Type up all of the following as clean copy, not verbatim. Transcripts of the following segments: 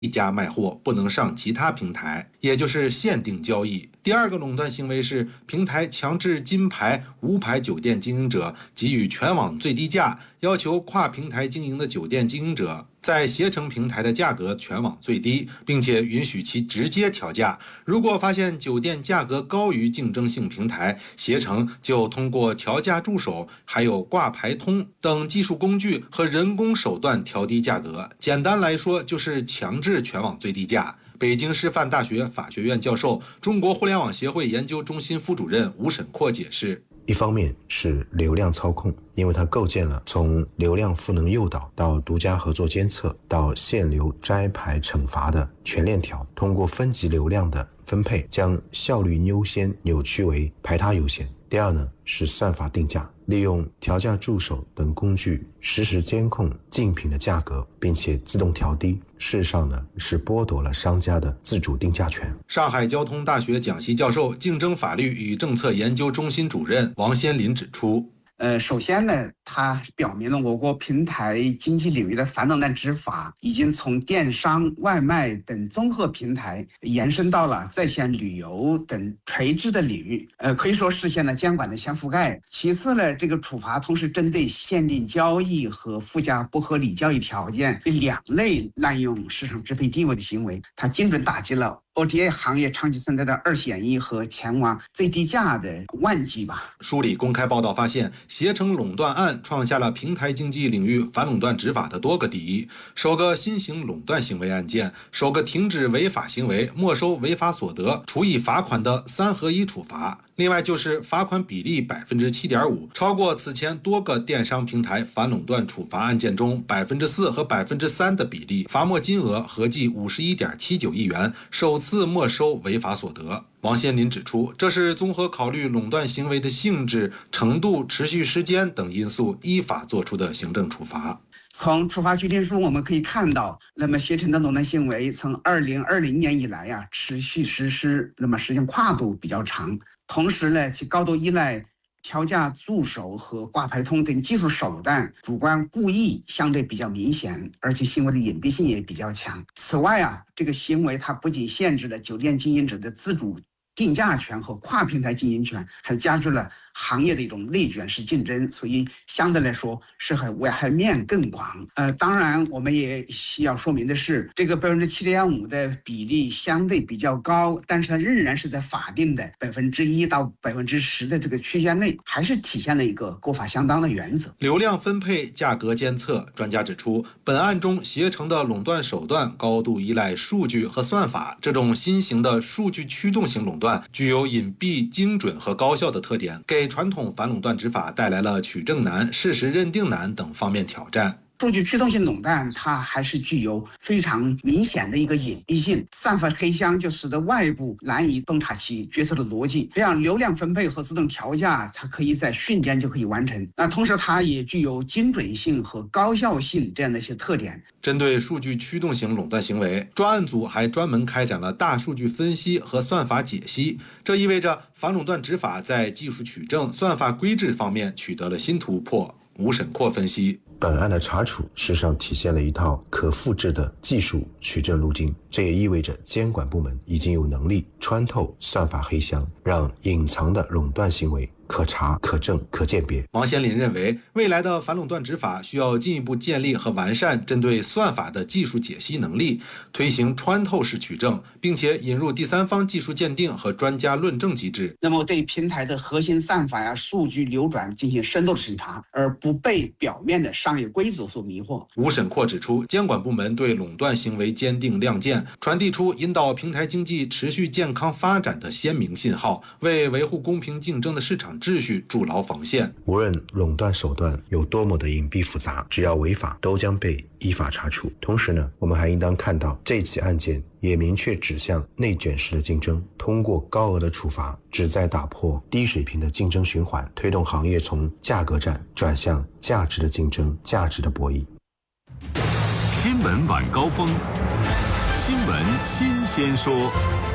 一家卖货，不能上其他平台，也就是限定交易。第二个垄断行为是平台强制金牌、无牌酒店经营者给予全网最低价，要求跨平台经营的酒店经营者在携程平台的价格全网最低，并且允许其直接调价。如果发现酒店价格高于竞争性平台，携程就通过调价助手、还有挂牌通等技术工具和人工手段调低价格。简单来说，就是强制全网最低价。北京师范大学法学院教授、中国互联网协会研究中心副主任吴沈阔解释。 一方面是流量操控，因为它构建了从流量赋能诱导到独家合作监测到限流摘牌惩罚的全链条，通过分级流量的分配，将效率优先扭曲为排他优先。第二呢，是算法定价，利用调价助手等工具实时监控竞品的价格，并且自动调低。事实上呢，是剥夺了商家的自主定价权。 上海交通大学讲席教授、竞争法律与政策研究中心主任王先林指出， 首先呢，它表明了我国平台经济领域的反垄断执法已经从电商、外卖等综合平台延伸到了在线旅游等垂直的领域，可以说实现了监管的全覆盖。其次呢，这个处罚同时针对限定交易和附加不合理交易条件这两类滥用市场支配地位的行为，它精准打击了OTA 行业长期存在的二选一和前往最低价的万机吧。 梳理公开报道发现，携程垄断案创下了平台经济领域反垄断执法的多个第一：首个新型垄断行为案件，首个停止违法行为、没收违法所得、处以罚款的3合1处罚。另外就是罚款比例7.5%，超过此前多个电商平台反垄断处罚案件中4%和3%的比例，罚没金额合计51.79亿元，首次没收违法所得。王先林指出，这是综合考虑垄断行为的性质、程度、持续时间等因素，依法作出的行政处罚。 从处罚决定书我们可以看到，那么携程的垄断行为从2020年以来呀，持续实施，那么时间跨度比较长，同时呢，其高度依赖调价助手和挂牌通等技术手段，主观故意相对比较明显，而且行为的隐蔽性也比较强。此外啊，这个行为它不仅限制了酒店经营者的自主定价权和跨平台经营权，还加剧了行业的一种内卷式竞争，所以相对来说是危害面更广。当然我们也需要说明的是，这个7.5%的比例相对比较高，但是它仍然是在法定的1%到10%的这个区间内，还是体现了一个国法相当的原则。 流量分配、价格监测，专家指出，本案中携程的垄断手段高度依赖数据和算法，这种新型的数据驱动型垄断具有隐蔽、精准和高效的特点，给传统反垄断执法带来了取证难、事实认定难等方面挑战。 数据驱动性垄断它还是具有非常明显的一个隐蔽性，散发黑箱就使得外部难以洞察其决策的逻辑，这样流量分配和自动调价它可以在瞬间就可以完成。那同时它也具有精准性和高效性这样的一些特点。 针对数据驱动型垄断行为，专案组还专门开展了大数据分析和算法解析，这意味着反垄断执法在技术取证、算法规制方面取得了新突破。吴沈阔分析， 本案的查处事实上体现了一套可复制的技术取证路径，这也意味着监管部门已经有能力穿透算法黑箱，让隐藏的垄断行为可查、可证、可鉴别。 王先林认为，未来的反垄断执法需要进一步建立和完善针对算法的技术解析能力，推行穿透式取证，并且引入第三方技术鉴定和专家论证机制。 那么对平台的核心算法呀、数据流转进行深度审查，而不被表面的商业规则所迷惑。 吴沈阔指出，监管部门对垄断行为坚定亮剑，传递出引导平台经济持续健康发展的鲜明信号，为维护公平竞争的市场秩序筑牢防线。 无论垄断手段有多么的隐蔽复杂，只要违法都将被依法查处。同时呢，我们还应当看到这起案件也明确指向内卷式的竞争，通过高额的处罚旨在打破低水平的竞争循环，推动行业从价格战转向价值的竞争、价值的博弈。 新闻晚高峰，新闻新鲜说。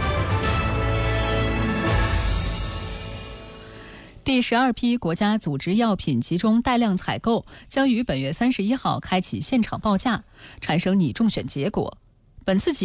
第12批国家组织药品集中带量采购将于本月31号开启现场报价，产生拟中选结果。 本次